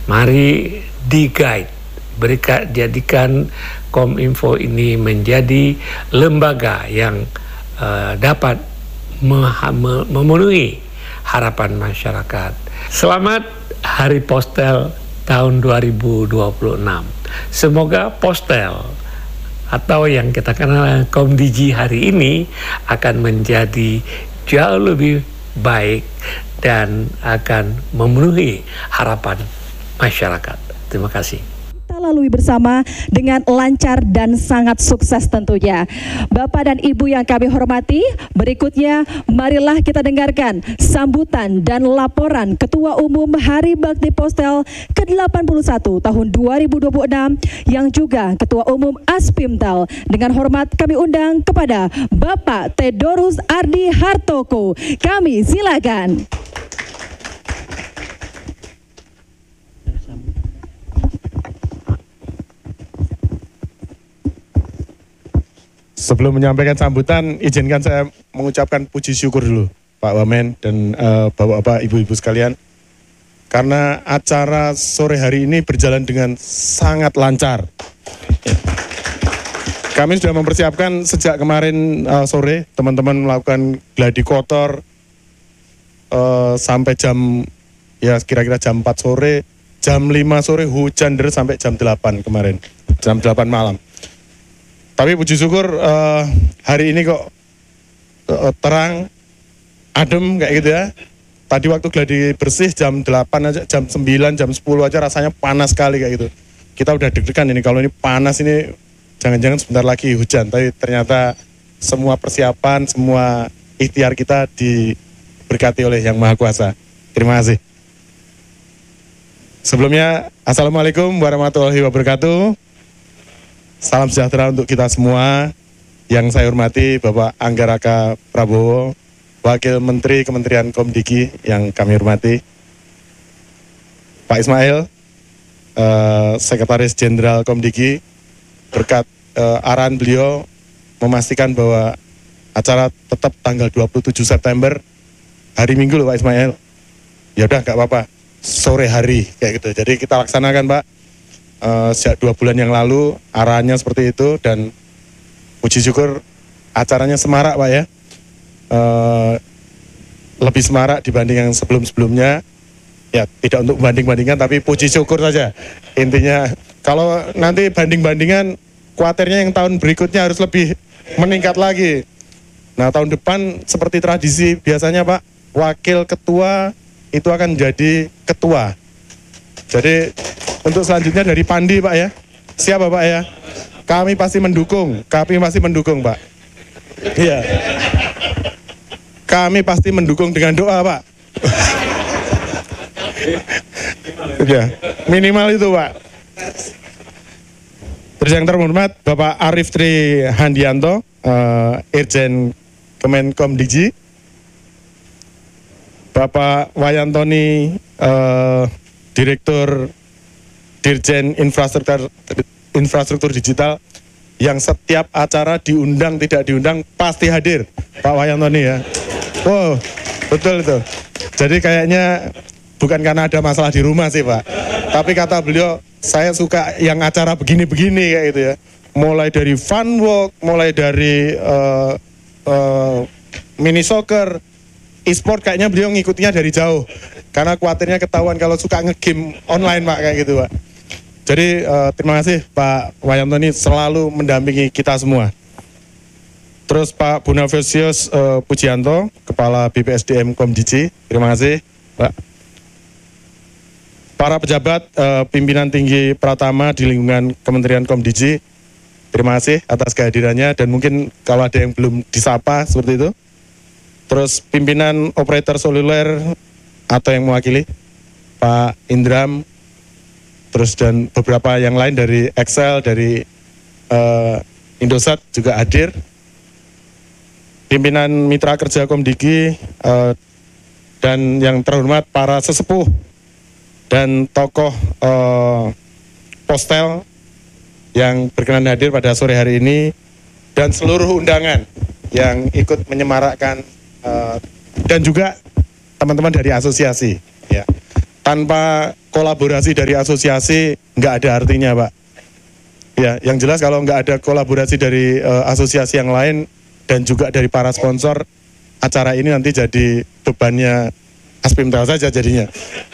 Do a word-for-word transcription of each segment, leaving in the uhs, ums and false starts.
Mari di-guide, berikan, jadikan Kominfo ini menjadi lembaga yang uh, dapat memenuhi harapan masyarakat. Selamat Hari Postel tahun dua ribu dua puluh enam. Semoga Postel atau yang kita kenal Komdigi hari ini akan menjadi jauh lebih baik dan akan memenuhi harapan masyarakat. Terima kasih. Kita lalui bersama dengan lancar dan sangat sukses tentunya. Bapak dan Ibu yang kami hormati, berikutnya marilah kita dengarkan sambutan dan laporan Ketua Umum Hari Bakti Postel ke delapan puluh satu tahun dua ribu dua puluh enam yang juga Ketua Umum Aspimtal. Dengan hormat kami undang kepada Bapak Tedorus Ardi Hartoko. Kami silakan. Sebelum menyampaikan sambutan, izinkan saya mengucapkan puji syukur dulu, Pak Wamen dan uh, bapak-bapak, ibu-ibu sekalian. Karena acara sore hari ini berjalan dengan sangat lancar. Kami sudah mempersiapkan sejak kemarin uh, sore, teman-teman melakukan gladi kotor uh, sampai jam, ya kira-kira jam empat sore, jam lima sore hujan deras sampai jam delapan kemarin, jam delapan malam. Tapi puji syukur uh, hari ini kok uh, terang, adem kayak gitu ya. Tadi waktu gladi bersih jam delapan aja, jam sembilan, jam sepuluh aja rasanya panas sekali kayak gitu. Kita udah deg-degan ini, kalau ini panas ini jangan-jangan sebentar lagi hujan. Tapi ternyata semua persiapan, semua ikhtiar kita diberkati oleh Yang Maha Kuasa. Terima kasih. Sebelumnya, Assalamualaikum warahmatullahi wabarakatuh. Salam sejahtera untuk kita semua. Yang saya hormati Bapak Anggaraka Prabowo, Wakil Menteri Kementerian Komdigi yang kami hormati, Pak Ismail, uh, Sekretaris Jenderal Komdigi, berkat uh, arahan beliau memastikan bahwa acara tetap tanggal dua puluh tujuh September, hari Minggu loh Pak Ismail. Ya udah nggak apa-apa, sore hari kayak gitu. Jadi kita laksanakan Pak. Uh, sejak dua bulan yang lalu arahannya seperti itu dan puji syukur acaranya semarak Pak ya, uh, lebih semarak dibanding yang sebelum-sebelumnya ya, tidak untuk banding-bandingkan tapi puji syukur saja intinya. Kalau nanti banding-bandingan kuatirnya yang tahun berikutnya harus lebih meningkat lagi. Nah tahun depan seperti tradisi biasanya Pak, wakil ketua itu akan jadi ketua. Jadi untuk selanjutnya dari Pandi Pak ya, siapa Pak ya? Kami pasti mendukung, kami pasti mendukung Pak. Iya. Kami pasti mendukung dengan doa Pak. Ya, minimal itu Pak. Terus yang terhormat Bapak Arif Tri Handianto, uh, Irjen Kemenkomdigi, Bapak Wayantoni, uh, Direktur Dirjen Infrastruktur Infrastruktur Digital, yang setiap acara diundang tidak diundang pasti hadir, Pak Wayantoni ya. Wow, betul itu. Jadi kayaknya bukan karena ada masalah di rumah sih Pak, tapi kata beliau, saya suka yang acara begini-begini kayak gitu ya. Mulai dari fun walk, mulai dari uh, uh, mini soccer, e-sport kayaknya beliau ngikutinya dari jauh. Karena khawatirnya ketahuan kalau suka nge-game online Pak kayak gitu Pak. Jadi uh, terima kasih Pak Wayantoni selalu mendampingi kita semua. Terus Pak Bonavisius uh, Pujianto, Kepala B P S D M Komdigi, terima kasih Pak. Para pejabat uh, pimpinan tinggi Pratama di lingkungan Kementerian Komdigi, terima kasih atas kehadirannya dan mungkin kalau ada yang belum disapa seperti itu. Terus pimpinan operator seluler atau yang mewakili, Pak Indram, terus dan beberapa yang lain dari Excel, dari uh, Indosat juga hadir. Pimpinan mitra kerja Komdigi uh, dan yang terhormat para sesepuh dan tokoh uh, Postel yang berkenan hadir pada sore hari ini dan seluruh undangan yang ikut menyemarakkan uh, dan juga teman-teman dari asosiasi ya. tanpa kolaborasi dari asosiasi nggak ada artinya, Pak. Ya, yang jelas kalau nggak ada kolaborasi dari uh, asosiasi yang lain dan juga dari para sponsor, acara ini nanti jadi bebannya Aspimtel saja jadinya.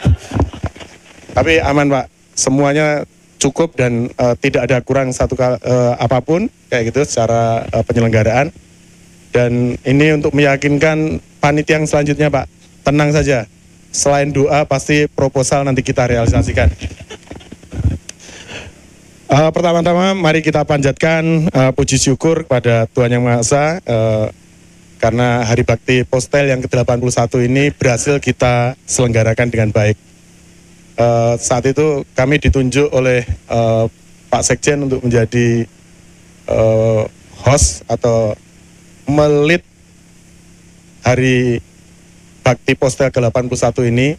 Tapi aman, Pak, semuanya cukup dan uh, tidak ada kurang satu kal uh, apapun kayak gitu secara uh, penyelenggaraan. Dan ini untuk meyakinkan panitia yang selanjutnya, Pak, tenang saja. Selain doa pasti proposal nanti kita realisasikan. Uh, pertama-tama mari kita panjatkan uh, puji syukur kepada Tuhan Yang Maha Esa uh, karena Hari Bakti Postel yang ke delapan puluh satu ini berhasil kita selenggarakan dengan baik. Uh, saat itu kami ditunjuk oleh uh, Pak Sekjen untuk menjadi uh, host atau melit Hari Bakti Postel ke delapan puluh satu ini,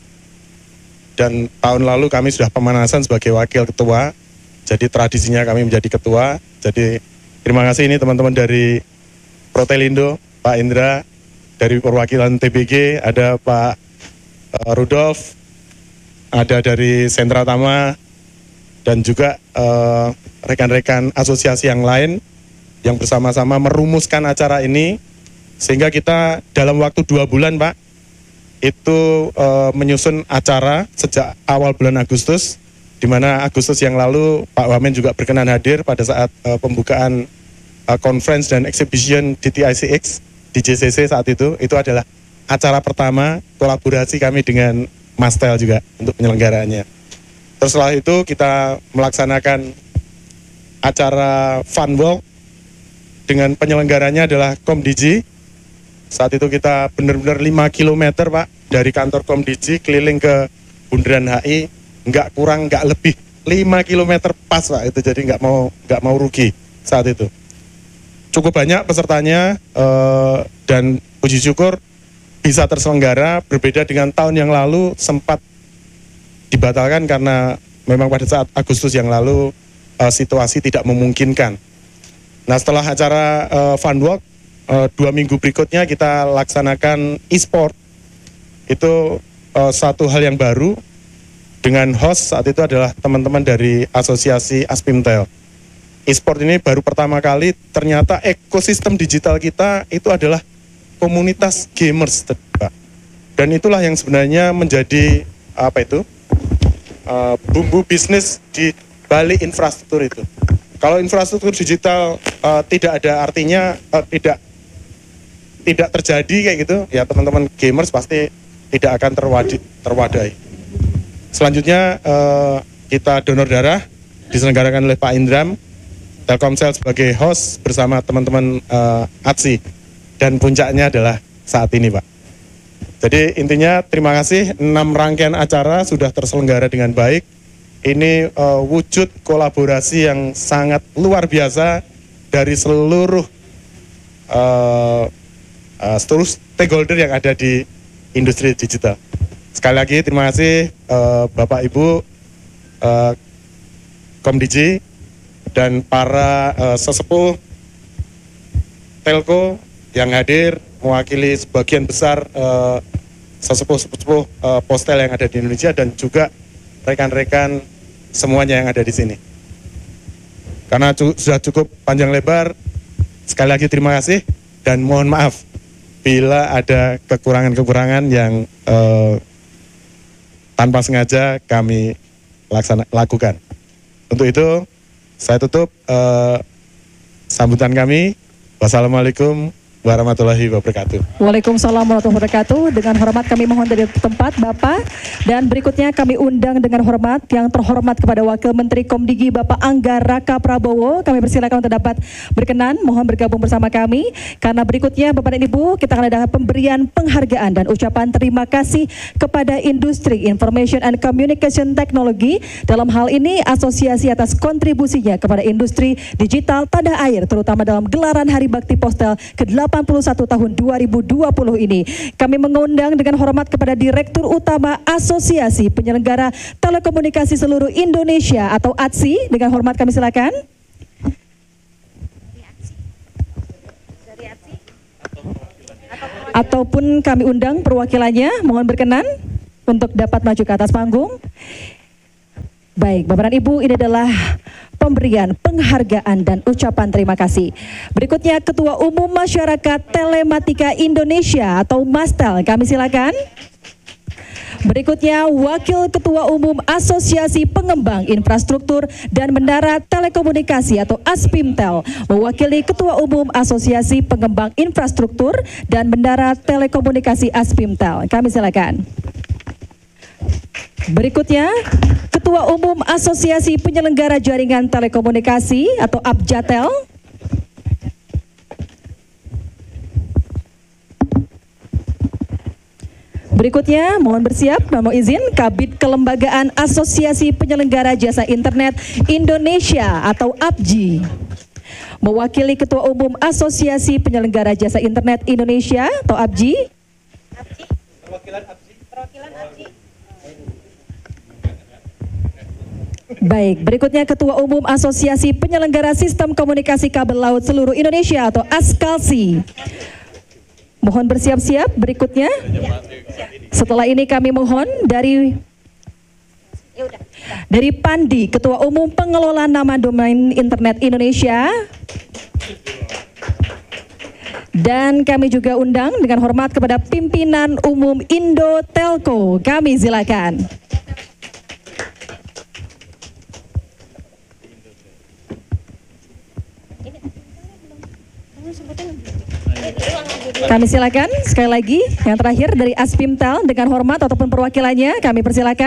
dan tahun lalu kami sudah pemanasan sebagai wakil ketua. Jadi tradisinya kami menjadi ketua. Jadi terima kasih ini teman-teman dari Protelindo, Pak Indra, dari perwakilan T B G, ada Pak uh, Rudolf, ada dari Sentra Tama, dan juga rekan-rekan uh, asosiasi yang lain yang bersama-sama merumuskan acara ini. Sehingga kita dalam waktu dua bulan, Pak, itu uh, menyusun acara sejak awal bulan Agustus, di mana Agustus yang lalu Pak Wamen juga berkenan hadir pada saat uh, pembukaan uh, conference dan exhibition D T I C X di J C C saat itu. Itu adalah acara pertama kolaborasi kami dengan Mastel juga untuk penyelenggaraannya. Terus setelah itu kita melaksanakan acara Fun Walk dengan penyelenggaranya adalah Komdigi. Saat itu kita benar-benar lima kilometer, Pak, dari kantor Komdigi keliling ke Bundaran H I. Nggak kurang, nggak lebih, lima kilometer pas, Pak, itu. Jadi nggak mau nggak mau rugi saat itu. Cukup banyak pesertanya eh, dan puji syukur bisa terselenggara, berbeda dengan tahun yang lalu sempat dibatalkan karena memang pada saat Agustus yang lalu eh, situasi tidak memungkinkan. Nah, setelah acara eh, Fun Walk, eh, dua minggu berikutnya kita laksanakan e-sport. Itu eh, satu hal yang baru. Dengan host saat itu adalah teman-teman dari asosiasi Aspimtel. E-sport ini baru pertama kali ternyata ekosistem digital kita itu adalah komunitas gamers, Pak. Dan itulah yang sebenarnya menjadi apa itu uh, bumbu bisnis di balik infrastruktur itu. Kalau infrastruktur digital uh, tidak ada artinya, uh, tidak tidak terjadi kayak gitu, ya teman-teman gamers pasti tidak akan terwadi, terwadai. Selanjutnya uh, kita donor darah diselenggarakan oleh Pak Indram, Telkomsel sebagai host bersama teman-teman uh, A T S I, dan puncaknya adalah saat ini, Pak. Jadi intinya terima kasih, enam rangkaian acara sudah terselenggara dengan baik. Ini uh, wujud kolaborasi yang sangat luar biasa dari seluruh uh, uh, seluruh stakeholder yang ada di industri digital. Sekali lagi terima kasih uh, Bapak Ibu uh, Komdigi dan para uh, sesepuh telco yang hadir mewakili sebagian besar uh, sesepuh-sesepuh uh, Postel yang ada di Indonesia dan juga rekan-rekan semuanya yang ada di sini. Karena cu sudah cukup panjang lebar, sekali lagi terima kasih dan mohon maaf bila ada kekurangan-kekurangan yang uh, tanpa sengaja kami laksana, lakukan. Untuk itu, saya tutup uh, sambutan kami. Wassalamualaikum warahmatullahi wabarakatuh. Waalaikumsalam warahmatullahi wabarakatuh. Dengan hormat kami mohon dari tempat Bapak. Dan berikutnya kami undang dengan hormat yang terhormat kepada Wakil Menteri Komdigi Bapak Angga Raka Prabowo. Kami persilakan untuk dapat berkenan, mohon bergabung bersama kami. Karena berikutnya Bapak dan Ibu, kita akan ada pemberian penghargaan dan ucapan terima kasih kepada industri Information and Communication Technology. Dalam hal ini asosiasi atas kontribusinya kepada industri digital tanah air, terutama dalam gelaran Hari Bakti Postel ke delapan puluh satu tahun dua ribu dua puluh ini. Kami mengundang dengan hormat kepada Direktur Utama Asosiasi Penyelenggara Telekomunikasi Seluruh Indonesia atau A T S I. Dengan hormat kami silakan. Ataupun kami undang perwakilannya, mohon berkenan. untuk dapat maju ke atas panggung. Baik, Bapak dan Ibu, ini adalah pemberian penghargaan dan ucapan terima kasih. Berikutnya Ketua Umum Masyarakat Telematika Indonesia atau MASTEL, kami silakan. Berikutnya Wakil Ketua Umum Asosiasi Pengembang Infrastruktur dan Mendarat Telekomunikasi atau ASPIMTEL, mewakili Ketua Umum Asosiasi Pengembang Infrastruktur dan Mendarat Telekomunikasi ASPIMTEL, kami silakan. Berikutnya, Ketua Umum Asosiasi Penyelenggara Jaringan Telekomunikasi atau APJATEL. Berikutnya, mohon bersiap, mohon izin, Kabid Kelembagaan Asosiasi Penyelenggara Jasa Internet Indonesia atau A P J I. Mewakili Ketua Umum Asosiasi Penyelenggara Jasa Internet Indonesia atau A P J I. Perwakilan A P J I. Perwakilan A P J I. Baik, berikutnya Ketua Umum Asosiasi Penyelenggara Sistem Komunikasi Kabel Laut Seluruh Indonesia atau ASKALSI. Mohon bersiap-siap berikutnya. Setelah ini kami mohon dari dari Pandi, Ketua Umum Pengelola Nama Domain Internet Indonesia. Dan kami juga undang dengan hormat kepada Pimpinan Umum Indo Telco. Kami silakan. Kami silakan sekali lagi yang terakhir dari ASPIMTEL dengan hormat ataupun perwakilannya kami persilakan.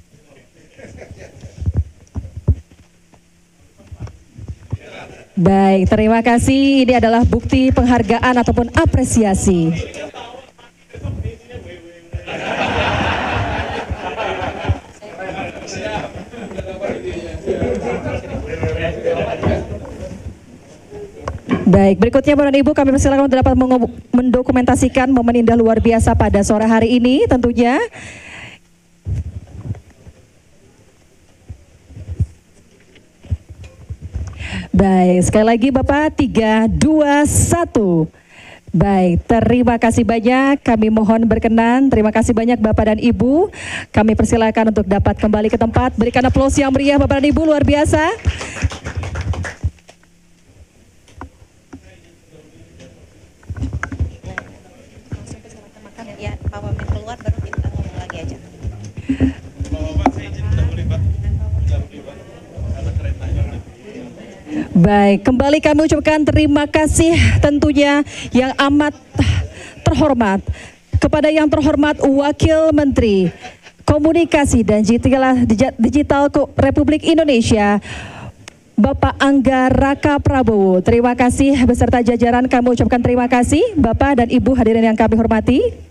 Baik, terima kasih. Ini adalah bukti penghargaan ataupun apresiasi. Baik, berikutnya Bapak dan Ibu kami persilakan untuk dapat mendokumentasikan momen indah luar biasa pada sore hari ini tentunya. Baik, sekali lagi Bapak, tiga, dua, satu. Baik, terima kasih banyak, kami mohon berkenan, terima kasih banyak Bapak dan Ibu. Kami persilakan untuk dapat kembali ke tempat, berikan aplaus yang meriah Bapak dan Ibu, luar biasa. Ya, Pak Wamen keluar baru kita ngomong lagi aja. Baik, kembali kami ucapkan terima kasih tentunya yang amat terhormat kepada yang terhormat Wakil Menteri Komunikasi dan Digital Republik Indonesia, Bapak Angga Raka Prabowo. Terima kasih beserta jajaran kami ucapkan terima kasih Bapak dan Ibu hadirin yang kami hormati.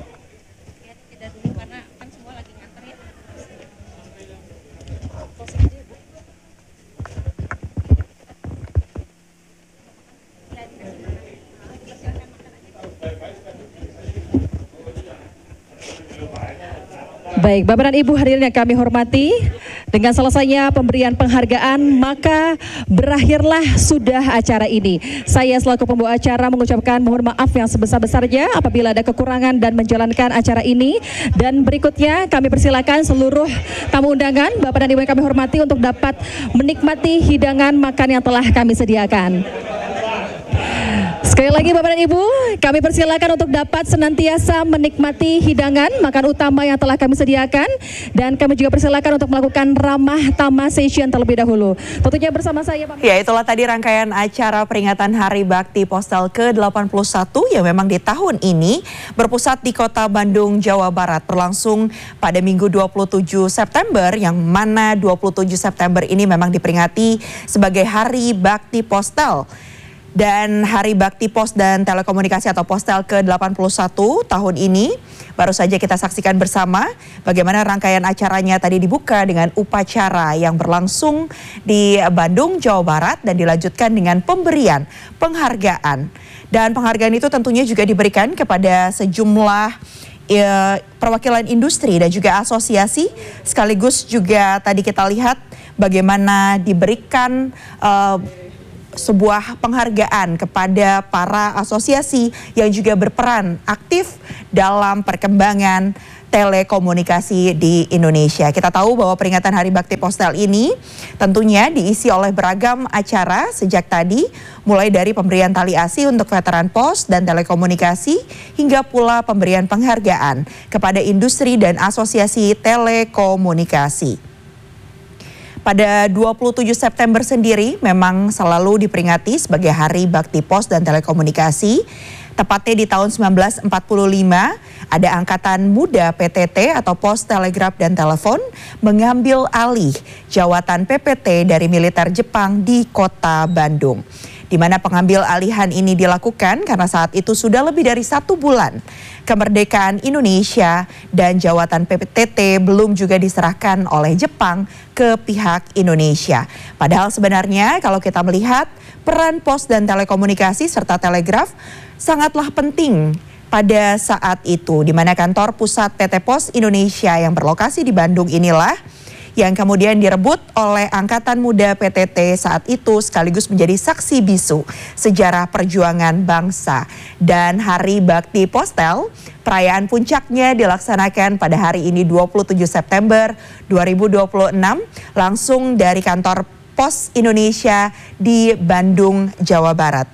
Baik, Bapak dan Ibu hadirin yang kami hormati, dengan selesainya pemberian penghargaan maka berakhirlah sudah acara ini. Saya selaku pembawa acara mengucapkan mohon maaf yang sebesar-besarnya apabila ada kekurangan dan menjalankan acara ini. Dan berikutnya kami persilakan seluruh tamu undangan, Bapak dan Ibu yang kami hormati untuk dapat menikmati hidangan makan yang telah kami sediakan. Sekali lagi Bapak dan Ibu, kami persilakan untuk dapat senantiasa menikmati hidangan makan utama yang telah kami sediakan. Dan kami juga persilakan untuk melakukan ramah tamah session terlebih dahulu. Tentunya bersama saya Pak. Ya, itulah tadi rangkaian acara peringatan Hari Bakti Postel ke delapan puluh satu yang memang di tahun ini berpusat di Kota Bandung, Jawa Barat. Berlangsung pada Minggu dua puluh tujuh September, yang mana dua puluh tujuh September ini memang diperingati sebagai Hari Bakti Postel. Dan Hari Bakti Pos dan Telekomunikasi atau Postel ke delapan puluh satu tahun ini baru saja kita saksikan bersama bagaimana rangkaian acaranya tadi dibuka dengan upacara yang berlangsung di Bandung, Jawa Barat dan dilanjutkan dengan pemberian penghargaan. Dan penghargaan itu tentunya juga diberikan kepada sejumlah ya, perwakilan industri dan juga asosiasi, sekaligus juga tadi kita lihat bagaimana diberikan uh, sebuah penghargaan kepada para asosiasi yang juga berperan aktif dalam perkembangan telekomunikasi di Indonesia. Kita tahu bahwa peringatan Hari Bakti Postel ini tentunya diisi oleh beragam acara sejak tadi, mulai dari pemberian tali asi untuk veteran pos dan telekomunikasi, hingga pula pemberian penghargaan kepada industri dan asosiasi telekomunikasi. Pada dua puluh tujuh September sendiri memang selalu diperingati sebagai Hari Bakti Pos dan Telekomunikasi. Tepatnya di tahun seribu sembilan ratus empat puluh lima, ada Angkatan Muda P T T atau Pos Telegraf dan Telepon mengambil alih jawatan P P T dari militer Jepang di Kota Bandung. Di mana pengambil alihan ini dilakukan karena saat itu sudah lebih dari satu bulan kemerdekaan Indonesia dan jawatan P T T belum juga diserahkan oleh Jepang ke pihak Indonesia. Padahal sebenarnya kalau kita melihat peran pos dan telekomunikasi serta telegraf sangatlah penting pada saat itu, di mana kantor pusat P T Pos Indonesia yang berlokasi di Bandung inilah yang kemudian direbut oleh Angkatan Muda P T T saat itu sekaligus menjadi saksi bisu sejarah perjuangan bangsa. Dan Hari Bakti Postel, perayaan puncaknya dilaksanakan pada hari ini dua puluh tujuh September dua ribu dua puluh enam langsung dari kantor Pos Indonesia di Bandung, Jawa Barat.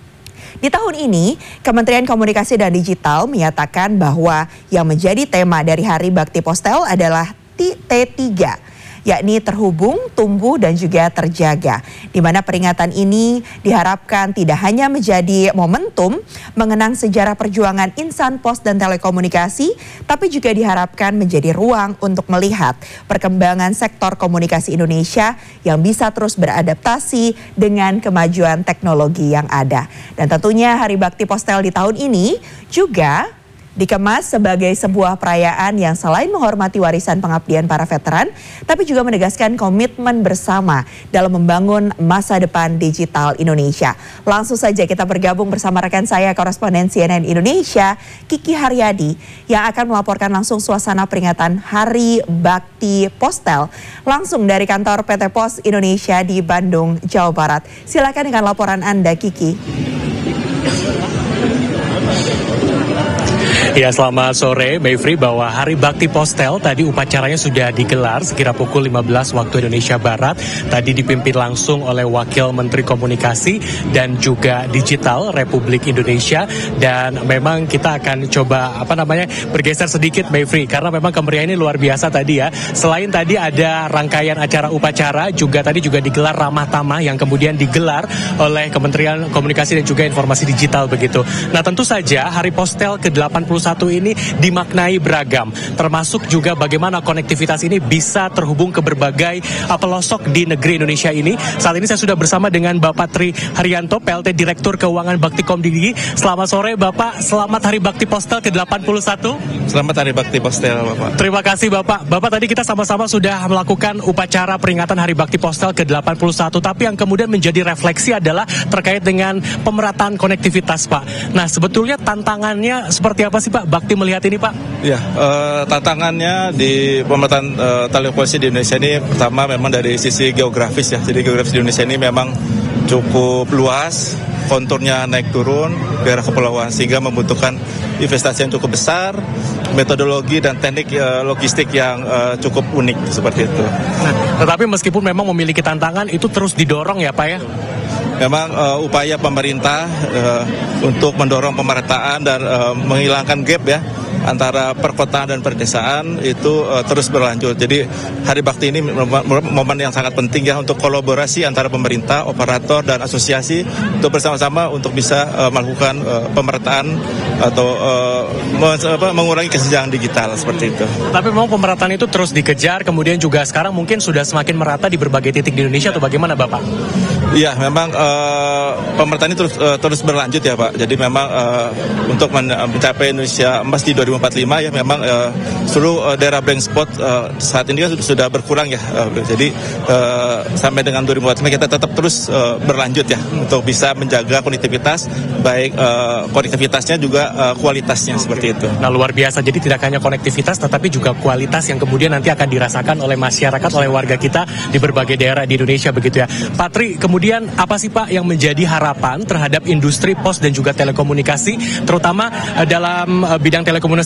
Di tahun ini, Kementerian Komunikasi dan Digital menyatakan bahwa yang menjadi tema dari Hari Bakti Postel adalah T tiga, yakni terhubung, tumbuh, dan juga terjaga. Di mana peringatan ini diharapkan tidak hanya menjadi momentum mengenang sejarah perjuangan insan pos dan telekomunikasi, tapi juga diharapkan menjadi ruang untuk melihat perkembangan sektor komunikasi Indonesia yang bisa terus beradaptasi dengan kemajuan teknologi yang ada. Dan tentunya Hari Bakti Postel di tahun ini juga dikemas sebagai sebuah perayaan yang selain menghormati warisan pengabdian para veteran, tapi juga menegaskan komitmen bersama dalam membangun masa depan digital Indonesia. Langsung saja kita bergabung bersama rekan saya, koresponden C N N Indonesia, Kiki Haryadi, yang akan melaporkan langsung suasana peringatan Hari Bakti Postel langsung dari kantor P T Pos Indonesia di Bandung, Jawa Barat. Silakan dengan laporan Anda, Kiki. Ya, selamat sore Mayfrey, bahwa Hari Bakti Postel tadi upacaranya sudah digelar sekira pukul lima belas waktu Indonesia Barat. Tadi dipimpin langsung oleh Wakil Menteri Komunikasi dan juga Digital Republik Indonesia. Dan memang kita akan coba apa namanya bergeser sedikit Mayfrey, karena memang kemeriahan ini luar biasa tadi ya. Selain tadi ada rangkaian acara upacara, juga tadi juga digelar ramah tamah yang kemudian digelar oleh Kementerian Komunikasi dan juga Informasi Digital begitu. Nah, tentu saja Hari Postel ke delapan puluh satu ini dimaknai beragam, termasuk juga bagaimana konektivitas ini bisa terhubung ke berbagai pelosok di negeri Indonesia ini. Saat ini saya sudah bersama dengan Bapak Tri Haryanto, P L T Direktur Keuangan Baktikom D I G I. Selamat sore Bapak, selamat Hari Bakti Postel ke delapan puluh satu. Selamat Hari Bakti Postel Bapak. Terima kasih Bapak. Bapak, tadi kita sama-sama sudah melakukan upacara peringatan Hari Bakti Postel ke delapan puluh satu, tapi yang kemudian menjadi refleksi adalah terkait dengan pemerataan konektivitas Pak. Nah, sebetulnya tantangannya seperti apa sih Pak? Bakti melihat ini Pak? Ya, uh, tantangannya di pemerataan uh, telekomunikasi di Indonesia ini pertama memang dari sisi geografis ya. Jadi geografis di Indonesia ini memang cukup luas, konturnya naik turun, daerah kepulauan, sehingga membutuhkan investasi yang cukup besar, metodologi dan teknik uh, logistik yang uh, cukup unik seperti itu. Nah, tetapi meskipun memang memiliki tantangan, itu terus didorong ya Pak ya? Memang uh, upaya pemerintah uh, untuk mendorong pemerataan dan uh, menghilangkan gap ya antara perkotaan dan perdesaan itu uh, terus berlanjut. Jadi Hari Bakti ini momen yang sangat penting ya untuk kolaborasi antara pemerintah, operator dan asosiasi untuk bersama-sama untuk bisa uh, melakukan uh, pemerataan atau uh, mengurangi kesenjangan digital seperti itu. Tapi memang pemerataan itu terus dikejar, kemudian juga sekarang mungkin sudah semakin merata di berbagai titik di Indonesia atau bagaimana Bapak? Iya, memang uh, pemerataan ini terus uh, terus berlanjut ya Pak. Jadi memang uh, untuk mencapai Indonesia Emas di dua ribu empat puluh lima ya memang uh, seluruh uh, daerah blank spot uh, saat ini kan sudah berkurang ya. Uh, jadi uh, sampai dengan dua ribu empat puluh lima kita tetap terus uh, berlanjut ya untuk bisa menjaga konektivitas, baik uh, konektivitasnya juga uh, kualitasnya seperti itu. Nah, luar biasa. Jadi tidak hanya konektivitas tetapi juga kualitas yang kemudian nanti akan dirasakan oleh masyarakat, oleh warga kita di berbagai daerah di Indonesia begitu ya. Pak Tri, kemudian apa sih Pak yang menjadi harapan terhadap industri pos dan juga telekomunikasi, terutama uh, dalam uh, bidang telekomunikasi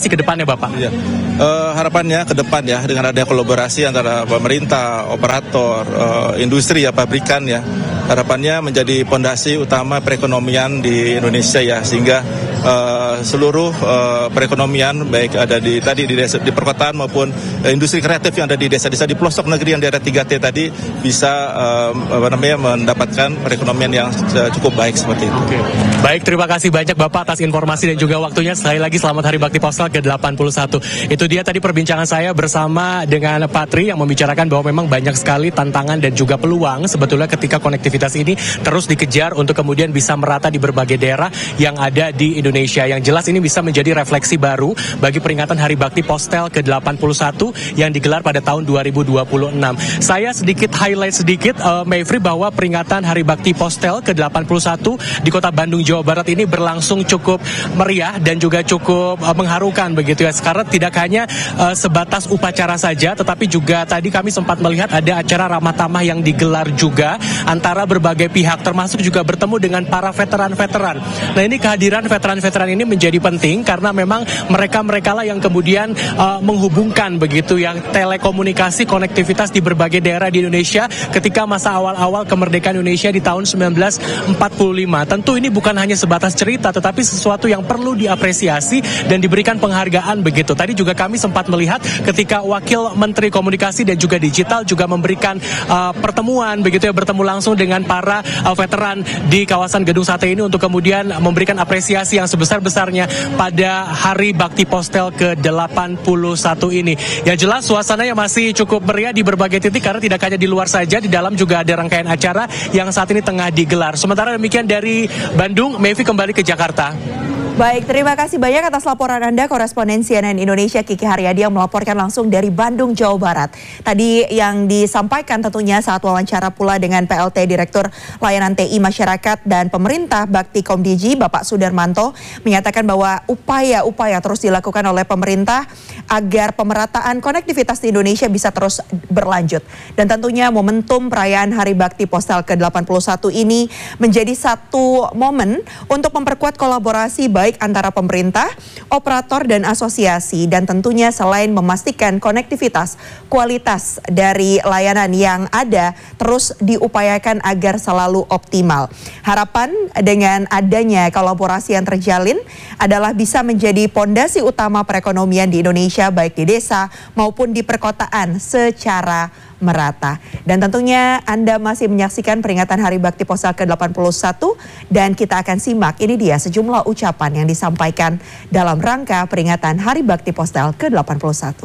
kolaborasi ke depannya, Bapak? Ya. Uh, harapannya ke depan ya, dengan adanya kolaborasi antara pemerintah, operator, uh, industri ya, pabrikan ya, harapannya menjadi pondasi utama perekonomian di Indonesia ya, sehingga uh, seluruh uh, perekonomian baik ada di tadi di desa, di perkotaan maupun uh, industri kreatif yang ada di desa-desa di pelosok negeri yang daerah tiga T tadi bisa uh, apa namanya mendapatkan perekonomian yang uh, cukup baik seperti itu. Oke. Baik, terima kasih banyak Bapak atas informasi dan juga waktunya. Sekali lagi selamat Hari Bakti Postal ke delapan puluh satu. Itu dia tadi perbincangan saya bersama dengan Pak Tri yang membicarakan bahwa memang banyak sekali tantangan dan juga peluang sebetulnya ketika konektivitas ini terus dikejar untuk kemudian bisa merata di berbagai daerah yang ada di Indonesia. Yang jelas ini bisa menjadi refleksi baru bagi peringatan Hari Bakti Postal ke delapan puluh satu yang digelar pada tahun dua ribu dua puluh enam. Saya sedikit highlight sedikit uh, Mayfrey bahwa peringatan Hari Bakti Postal ke delapan puluh satu di Kota Bandung, Jawa Barat ini berlangsung cukup meriah dan juga cukup uh, mengharukan begitu ya. Karena tidak hanya uh, sebatas upacara saja, tetapi juga tadi kami sempat melihat ada acara ramah tamah yang digelar juga antara berbagai pihak, termasuk juga bertemu dengan para veteran-veteran. Nah, ini kehadiran veteran-veteran ini menjadi penting karena memang mereka-mereka lah yang kemudian uh, menghubungkan begitu yang telekomunikasi konektivitas di berbagai daerah di Indonesia ketika masa awal-awal kemerdekaan Indonesia di tahun sembilan belas empat puluh lima. Tentu ini bukan hanya sebatas cerita, tetapi sesuatu yang perlu diapresiasi dan diberikan penghargaan begitu. Tadi juga kami sempat melihat ketika Wakil Menteri Komunikasi dan juga Digital juga memberikan uh, pertemuan begitu ya, bertemu langsung dengan para uh, veteran di kawasan Gedung Sate ini untuk kemudian memberikan apresiasi yang sebesar-besarnya pada Hari Bakti Postal ke delapan puluh satu ini. Yang jelas suasananya masih cukup meriah di berbagai titik karena tidak hanya di luar saja, di dalam juga ada rangkaian acara yang saat ini tengah digelar. Sementara demikian dari Bandung, Mayfrey kembali ke Jakarta. Baik, terima kasih banyak atas laporan Anda, koresponden C N N Indonesia Kiki Haryadi yang melaporkan langsung dari Bandung, Jawa Barat. Tadi yang disampaikan tentunya saat wawancara pula dengan P L T Direktur Layanan T I Masyarakat dan Pemerintah Bakti Komdiji, Bapak Sudarmanto, menyatakan bahwa upaya-upaya terus dilakukan oleh pemerintah agar pemerataan konektivitas di Indonesia bisa terus berlanjut. Dan tentunya momentum perayaan Hari Bakti Postal ke delapan puluh satu ini menjadi satu momen untuk memperkuat kolaborasi baik antara pemerintah, operator dan asosiasi, dan tentunya selain memastikan konektivitas, kualitas dari layanan yang ada terus diupayakan agar selalu optimal. Harapan dengan adanya kolaborasi yang terjalin adalah bisa menjadi pondasi utama perekonomian di Indonesia baik di desa maupun di perkotaan secara merata. Dan tentunya Anda masih menyaksikan peringatan Hari Bakti Postal ke delapan puluh satu dan kita akan simak ini dia sejumlah ucapan yang disampaikan dalam rangka peringatan Hari Bakti Postal ke delapan puluh satu.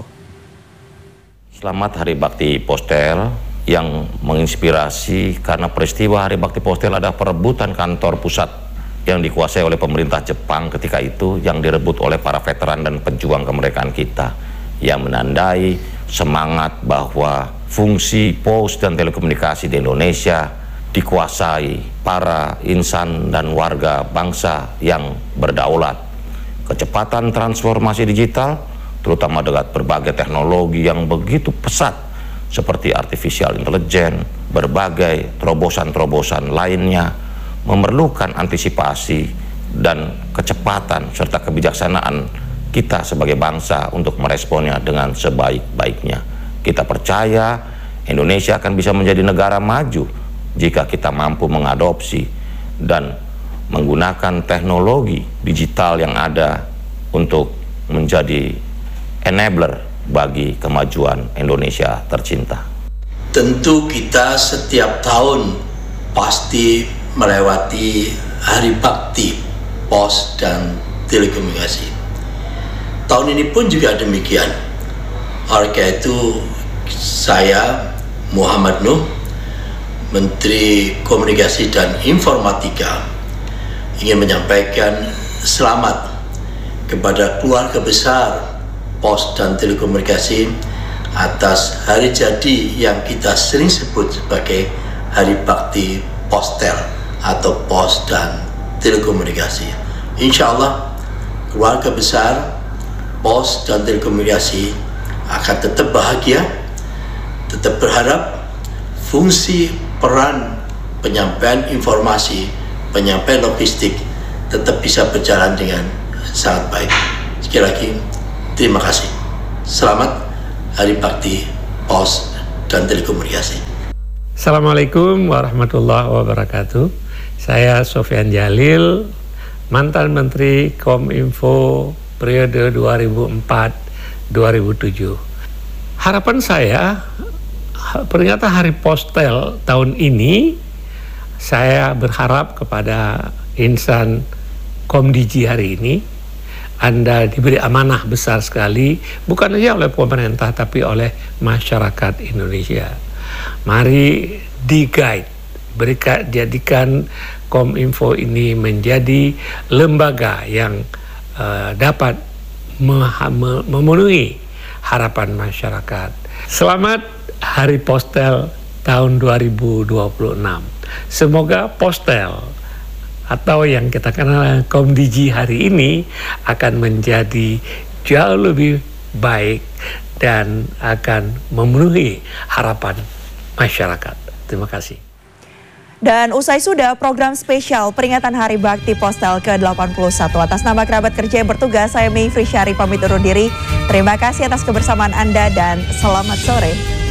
Selamat Hari Bakti Postal yang menginspirasi karena peristiwa Hari Bakti Postal ada perebutan kantor pusat yang dikuasai oleh pemerintah Jepang ketika itu, yang direbut oleh para veteran dan pejuang kemerdekaan kita, yang menandai semangat bahwa fungsi pos dan telekomunikasi di Indonesia dikuasai para insan dan warga bangsa yang berdaulat. Kecepatan transformasi digital, terutama dengan berbagai teknologi yang begitu pesat seperti artificial intelligence, berbagai terobosan-terobosan lainnya, memerlukan antisipasi dan kecepatan serta kebijaksanaan kita sebagai bangsa untuk meresponnya dengan sebaik-baiknya. Kita percaya Indonesia akan bisa menjadi negara maju jika kita mampu mengadopsi dan menggunakan teknologi digital yang ada untuk menjadi enabler bagi kemajuan Indonesia tercinta. Tentu kita setiap tahun pasti melewati Hari Bakti Pos dan Telekomunikasi. Tahun ini pun juga demikian. Oleh karena itu saya Muhammad Nuh, Menteri Komunikasi dan Informatika, ingin menyampaikan selamat kepada keluarga besar Pos dan Telekomunikasi atas hari jadi yang kita sering sebut sebagai Hari Bakti Postal atau Pos dan Telekomunikasi. Insya Allah keluarga besar Pos dan Telekomunikasi akan tetap bahagia, tetap berharap fungsi peran penyampaian informasi, penyampaian logistik tetap bisa berjalan dengan sangat baik. Sekali lagi, Terima kasih. Selamat Hari Bakti Pos dan Telekomunikasi. Assalamualaikum warahmatullahi wabarakatuh. Saya Sofyan Jalil, mantan Menteri Kominfo periode dua ribu empat sampai dua ribu tujuh. Harapan saya, peringatan Hari Postel tahun ini, saya berharap kepada insan Komdiji hari ini, Anda diberi amanah besar sekali, bukan saja oleh pemerintah, tapi oleh masyarakat Indonesia. Mari di-guide, berikan, jadikan Kominfo ini menjadi lembaga yang uh, dapat memenuhi harapan masyarakat. Selamat Hari Postel tahun dua ribu dua puluh enam. Semoga Postel atau yang kita kenal Komdiji hari ini akan menjadi jauh lebih baik dan akan memenuhi harapan masyarakat. Terima kasih. Dan usai sudah program spesial peringatan Hari Bakti Postel ke delapan puluh satu. Atas nama kerabat kerja yang bertugas, saya Mayfri Syari pamit undur diri. Terima kasih atas kebersamaan Anda dan selamat sore.